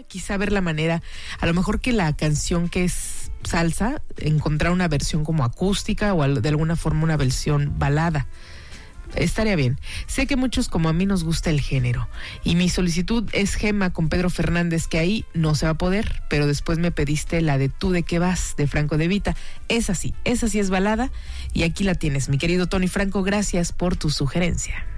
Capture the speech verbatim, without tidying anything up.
quizá ver la manera, a lo mejor que la canción que es salsa, encontrar una versión como acústica o de alguna forma una versión balada. Estaría bien. Sé que muchos como a mí nos gusta el género y mi solicitud es Gema con Pedro Fernández, que ahí no se va a poder, pero después me pediste la de Tú de qué vas, de Franco De Vita. Esa sí, esa sí es balada y aquí la tienes, mi querido Tony Franco, gracias por tu sugerencia.